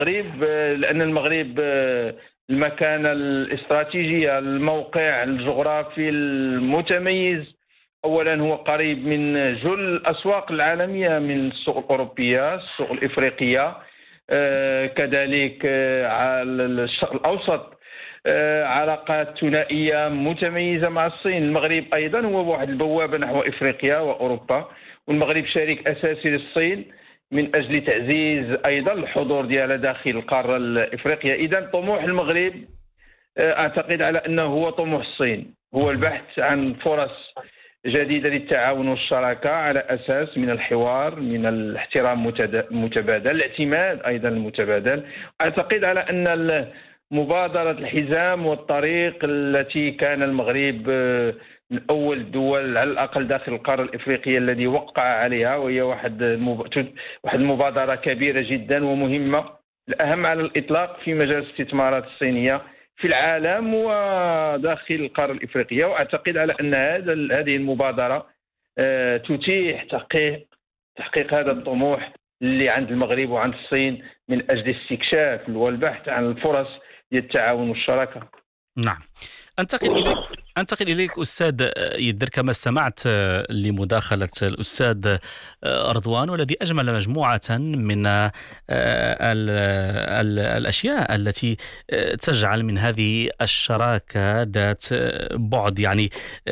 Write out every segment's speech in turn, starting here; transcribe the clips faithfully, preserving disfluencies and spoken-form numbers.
المغرب، آه، لأن المغرب آه، المكانة الاستراتيجية، الموقع الجغرافي المتميز. أولا هو قريب من جل الأسواق العالمية، من السوق الأوروبية، السوق الإفريقية، آه، كذلك آه، على الشرق الأوسط. آه، علاقات ثنائية متميزة مع الصين. المغرب أيضا هو واحد البوابة نحو إفريقيا وأوروبا، والمغرب شريك أساسي للصين من أجل تعزيز أيضا الحضور ديالها داخل القارة الإفريقية. إذا طموح المغرب آه، أعتقد على أنه هو طموح الصين، هو البحث عن فرص جديدة للتعاون والشراكة على أساس من الحوار، من الاحترام المتبادل، الاعتماد أيضا المتبادل. أعتقد على أن مبادرة الحزام والطريق التي كان المغرب آه، من أول الدول على الأقل داخل القارة الإفريقية الذي وقع عليها، وهي واحد واحد المبادرة كبيرة جدا ومهمة، الأهم على الإطلاق في مجال الاستثمارات الصينية في العالم وداخل القارة الإفريقية. وأعتقد على أن هذا هذه المبادرة آه، تتيح تحقيق تحقيق هذا الطموح اللي عند المغرب وعند الصين من أجل استكشاف والبحث عن الفرص للتعاون والشراكة. نعم. أنتقل إليك أنتقل إليك أستاذ يدر، كما استمعت لمداخلة الأستاذ رضوان، والذي أجمل مجموعة من ال ال الأشياء التي تجعل من هذه الشراكة ذات بعد يعني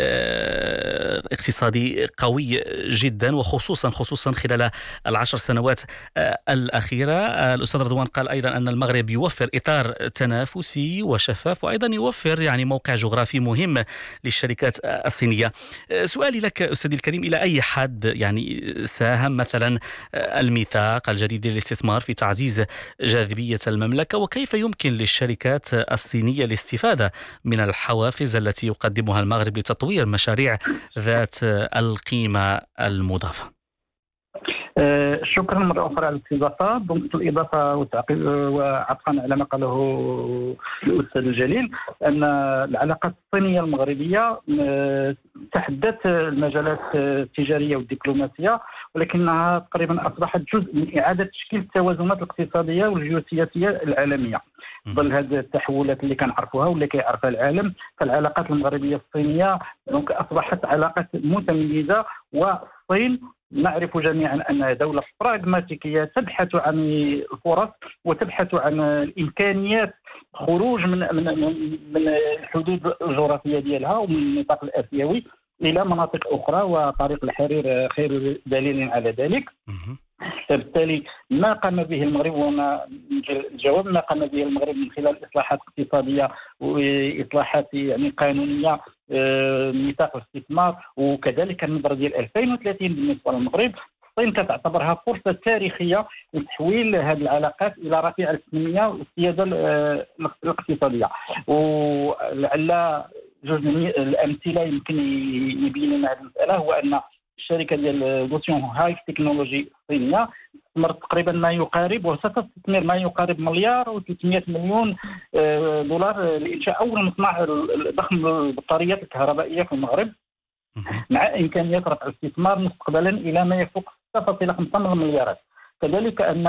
اقتصادي قوي جدا، وخصوصا خصوصا خلال العشر سنوات الأخيرة. الأستاذ رضوان قال أيضا أن المغرب يوفر إطار تنافسي وشفاف، وأيضا يوفر يعني موقع جغرافي مهم للشركات الصينية. سؤالي لك أستاذي الكريم، إلى أي حد يعني ساهم مثلا الميثاق الجديد للاستثمار في تعزيز جاذبية المملكة، وكيف يمكن للشركات الصينية الاستفادة من الحوافز التي يقدمها المغرب لتطوير مشاريع ذات القيمة المضافة؟ شكرا مرة أخرى على الاستضافة. ضمن الإضافة وعطفا على ما قاله الأستاذ الجليل، أن العلاقات الصينية المغربية تحدث المجالات التجارية والدبلوماسية، ولكنها تقريبا أصبحت جزء من إعادة تشكيل التوازنات الاقتصادية والجيوسياسية العالمية. ظل هذه التحولات اللي كنعرفوها واللي كيعرفها العالم، فالعلاقات المغربية الصينية دونك أصبحت علاقات متميزة. والصين نعرف جميعا أنها دولة براغماتيكية تبحث عن الفرص وتبحث عن الإمكانيات خروج من من من الحدود الجغرافية ديالها ومن النطاق الآسيوي إلى مناطق أخرى، وطريق الحرير خير دليل على ذلك. فبالتالي ما قام به المغرب، وما الجواب ما قام به المغرب من خلال إصلاحات اقتصادية وإصلاحات يعني قانونية، ميثاق الاستثمار، وكذلك النظرة ديال ألفين وثلاثين بالنسبة للمغرب. الصين كتعتبرها فرصة تاريخية لتحويل هذه العلاقات إلى رفيع التنمية والسيادة الاقتصادية. ولعل جوج من الأمثلة يمكن يبين لنا هذه المسألة، هو أن الشركة ديال غوسيون هاي تكنولوجي الصينية استثمرت تقريبا ما يقارب وستستثمر ما يقارب مليار وثلاثمائة مليون دولار لإنشاء أول مصنع ضخم للبطاريات الكهربائية في المغرب، مع إمكانية رفع الاستثمار مستقبلا إلى ما يفوق ستة فاصلة خمسة مليارات. كذلك أن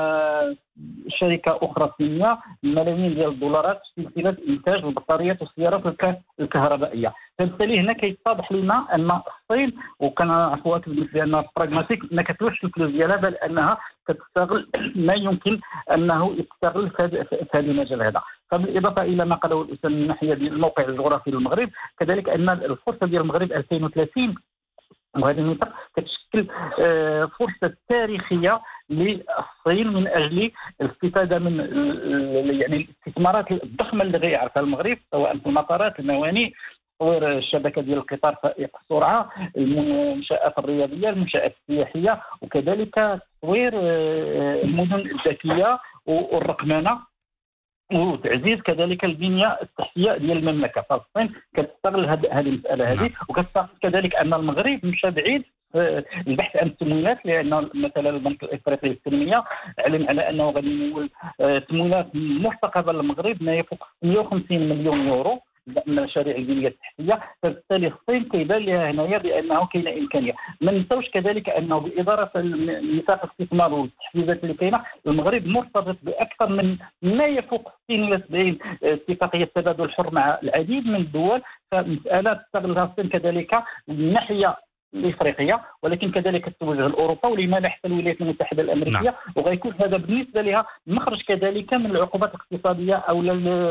شركة أخرى صينية ملايين ديال الدولارات في سلسلة إنتاج البطاريات والسيارات الكهربائية. فبالتالي هنا كيتضح لنا أن الصين، وكنعرفوها بالنسبة لنا براغماتيك، ما كتوش الفلوس ديالها، بل أنها كتستغل ما يمكن أنه يستغل في هذا المجال هذا. فبالإضافة إلى ما قاله الأستاذ من ناحية الموقع الجغرافي للمغرب، كذلك أن الفرصة ديال المغرب ألفين وثلاثين وهذه المنطقة كتشكل فرصة تاريخية للصين من أجل الاستفادة من يعني الاستثمارات الضخمة اللي غيعرفها المغرب، سواء في المطارات، الموانئ، تطوير الشبكة ديال القطار فائق السرعة، المنشآت الرياضية، المنشآت السياحية، وكذلك تطوير المدن الذكية والرقمنة، وتعزيز كذلك البنية التحتية ديال المملكة. فالصين كتستغل هذه المسألة هذه، وكتستغل كذلك أن المغرب مشى بعيد البحث عن التمويلات، لأن مثلا البنك الإفريقي للتنمية أعلن على أنه غادي يمول تمويلات مرتقبة للمغرب ما يفوق مئة وخمسين مليون يورو مشاريع البنيه التحتيه، فبالتالي الصين كيبان لها هنايا بانه كاين امكانيه. ما ننساوش كذلك انه باضافه لنطاق الاستثمار والتحفيزات اللي كاينه، المغرب مرتبط باكثر من ما يفوق ستين الى سبعين اتفاقيه تبادل حر مع العديد من الدول، فمساله تستغلها الصين كذلك من ناحيه الافريقيه، ولكن كذلك التوجه لاوروبا ولما حتى الولايات المتحده الامريكيه. نعم. وغيكون هذا بالنسبه لها مخرج كذلك من العقوبات الاقتصاديه او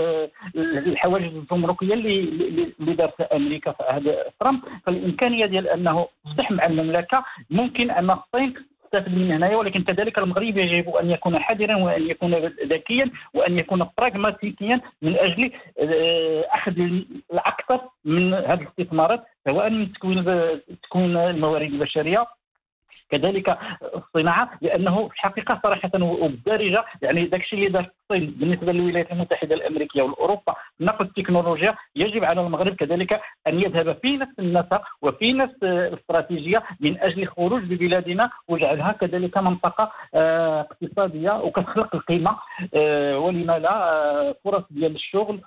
الحواجز الجمركيه اللي اللي دارتها امريكا في عهد ترامب. فالامكانيه ديال انه تصبح مع المملكه ممكن ان الصين تستفيد من هنايا، ولكن كذلك المغرب يجب ان يكون حذرا وان يكون ذكيا وان يكون براغماتيكيا من اجل اخذ الاكثر من هذه الاستثمارات، سواء من تكوين تكوين الموارد البشريه كذلك الصناعه، لانه في الحقيقه صراحه وبالدارجه يعني داك الشيء اللي دارت الصين بالنسبه للولايات المتحده الامريكيه والاوروبا نقل التكنولوجيا، يجب على المغرب كذلك ان يذهب في نفس النسق وفي نفس الاستراتيجيه من اجل الخروج ببلادنا وجعلها كذلك منطقه اقتصاديه وكتخلق القيمه، ولما لا فرص ديال الشغل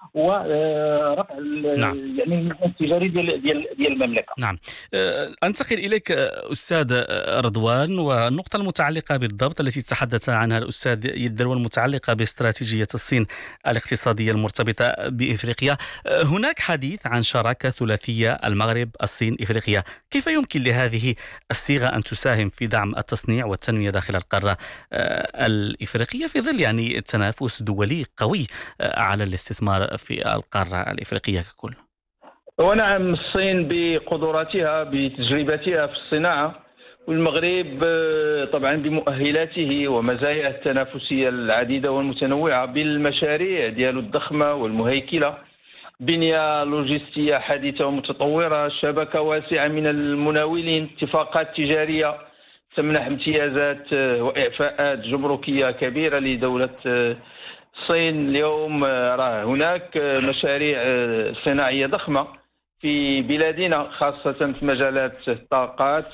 ورفع نعم. يعني المجال التجاري ديال ديال ديال المملكه. نعم. انتقل اليك استاذ رضوان، والنقطة المتعلقة بالضبط التي تحدث عنها الأستاذ يدر والمتعلقة باستراتيجية الصين الاقتصادية المرتبطة بإفريقيا. هناك حديث عن شراكة ثلاثية المغرب الصين إفريقيا، كيف يمكن لهذه الصيغة أن تساهم في دعم التصنيع والتنمية داخل القارة الإفريقية في ظل يعني تنافس دولي قوي على الاستثمار في القارة الإفريقية ككل؟ ونعم، الصين بقدراتها بتجربتها في الصناعة، والمغرب طبعا بمؤهلاته ومزاياه التنافسيه العديده والمتنوعه بالمشاريع ديالو الضخمه والمهيكله، بنيه لوجستيه حديثه ومتطوره، شبكه واسعه من المناولين، اتفاقات تجاريه تمنح امتيازات واعفاءات جمركيه كبيره لدوله الصين. اليوم راه هناك مشاريع صناعيه ضخمه في بلادنا، خاصه في مجالات الطاقات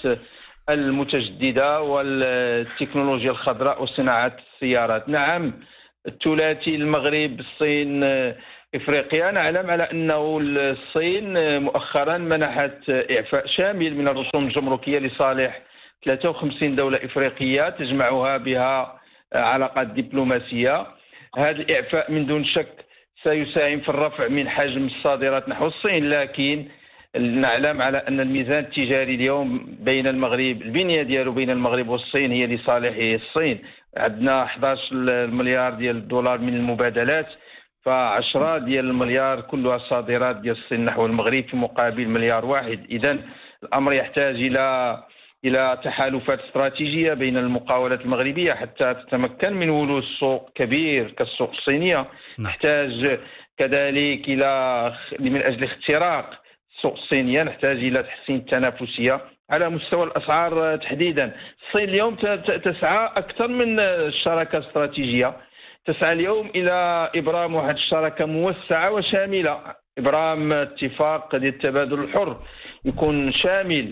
المتجددة والتكنولوجيا الخضراء وصناعة السيارات. نعم، الثلاثي المغرب الصين إفريقيا، نعلم على أنه الصين مؤخرا منحت إعفاء شامل من الرسوم الجمركية لصالح ثلاثة وخمسين دولة إفريقية تجمعها بها علاقات دبلوماسية. هذا الإعفاء من دون شك سيساهم في الرفع من حجم الصادرات نحو الصين، لكن نعلم على أن الميزان التجاري اليوم بين المغرب، البنية ديالو بين المغرب والصين هي لصالح الصين. عندنا أحد عشر مليار ديال الدولار من المبادلات، فعشرة ديال المليار كلها صادرات ديال الصين نحو المغرب في مقابل مليار واحد. إذن الأمر يحتاج إلى إلى تحالفات استراتيجية بين المقاولات المغربية حتى تتمكن من ولوج سوق كبير كالسوق الصينية. نحتاج كذلك إلى من أجل اختراق السوق الصينية نحتاج إلى تحسين التنافسية على مستوى الأسعار تحديدا. الصين اليوم تسعى أكثر من الشراكة الاستراتيجية، تسعى اليوم إلى إبرام واحد الشراكة موسعة وشاملة، إبرام اتفاق ديال التبادل الحر يكون شامل،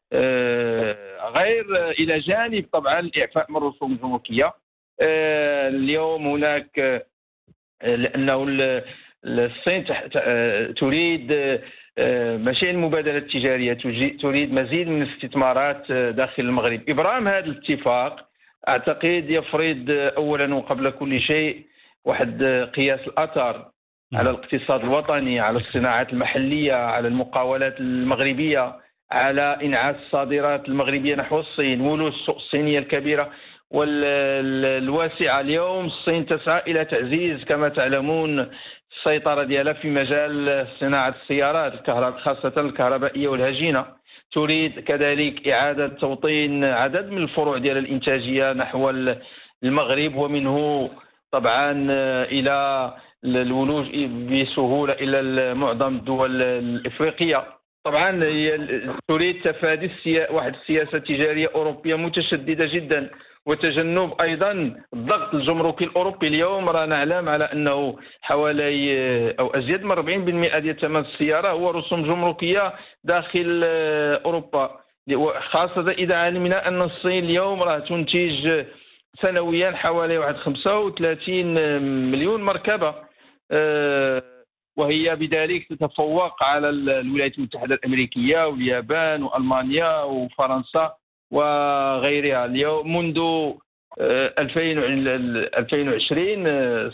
غير إلى جانب طبعا الإعفاء من الرسوم الجمركية. اليوم هناك لأنه الصين تريد ماشي المبادلة التجارية، تريد مزيد من الاستثمارات داخل المغرب. إبرام هذا الاتفاق أعتقد يفرض أولا وقبل كل شيء واحد قياس الأثر على الاقتصاد الوطني، على الصناعات المحلية، على المقاولات المغربية، على إنعاش الصادرات المغربية نحو الصين، ولوج السوق الصينية الكبيرة والواسعة. اليوم الصين تسعى إلى تعزيز كما تعلمون السيطرة ديالها في مجال صناعة السيارات خاصة الكهربائية والهجينة. تريد كذلك إعادة توطين عدد من الفروع ديال الإنتاجية نحو المغرب، ومنه طبعا إلى الولوج بسهولة إلى معظم الدول الإفريقية. طبعا تريد تفادي واحد السياسة تجارية أوروبية متشددة جدا، وتجنب أيضا الضغط الجمركي الأوروبي. اليوم رانا نعلم على أنه حوالي أو أزيد من أربعين بالمئة ديال ثمن السيارة هو رسوم جمركية داخل أوروبا، خاصة إذا علمنا أن الصين اليوم راه تنتج سنويا حوالي واحد خمسة وثلاثين مليون مركبة وهي بذلك تتفوق على الولايات المتحدة الأمريكية واليابان وألمانيا وفرنسا وغيرها. اليوم منذ ألفين وعشرين